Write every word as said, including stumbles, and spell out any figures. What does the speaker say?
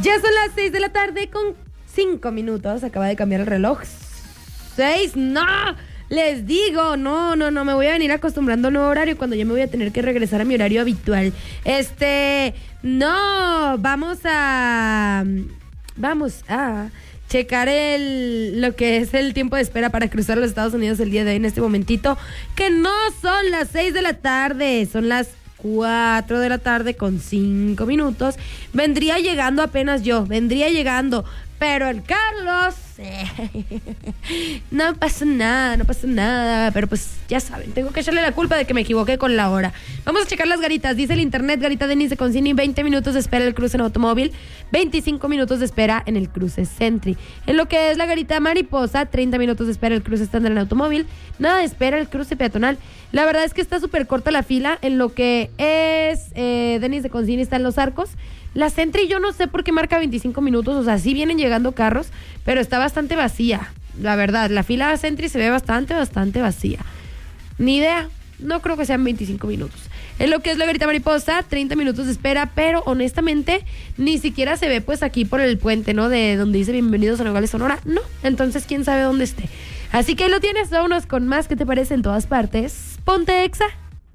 Ya son las seis de la tarde con cinco minutos. Acaba de cambiar el reloj. Seis, no. Les digo, no, no, no. Me voy a venir acostumbrando a un nuevo horario cuando yo me voy a tener que regresar a mi horario habitual. Este, no. Vamos a... Vamos a... checar el lo que es el tiempo de espera para cruzar los Estados Unidos el día de hoy en este momentito, que no son las seis de la tarde, son las cuatro de la tarde con cinco minutos. Vendría llegando apenas yo, vendría llegando, pero el Carlos, eh, no pasa nada, no pasa nada, pero pues ya saben, tengo que echarle la culpa de que me equivoqué con la hora. Vamos a checar las garitas, dice el internet, garita Denise de Concini, veinte minutos de espera en el cruce en automóvil, veinticinco minutos de espera en el cruce Sentry. En lo que es la garita Mariposa, treinta minutos de espera en el cruce estándar en automóvil, nada de espera en el cruce peatonal. La verdad es que está súper corta la fila en lo que es eh, Denise de Concini, está en Los Arcos. La Sentry yo no sé por qué marca veinticinco minutos, o sea, sí vienen llegando carros, pero está bastante vacía, la verdad. La fila Sentry se ve bastante, bastante vacía. Ni idea, no creo que sean veinticinco minutos. En lo que es la garita Mariposa, treinta minutos de espera, pero honestamente ni siquiera se ve pues aquí por el puente, ¿no? De donde dice bienvenidos a Nogales, Sonora, no, entonces quién sabe dónde esté. Así que ahí lo tienes, vámonos con más. ¿Qué te parece en todas partes? Ponte Exa.